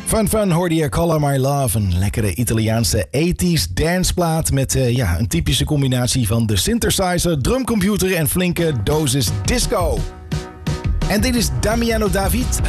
Fun hoorde je Color My Love. Een lekkere Italiaanse 80s danceplaat met een typische combinatie van de synthesizer, drumcomputer en flinke dosis disco. En dit is Damiano David.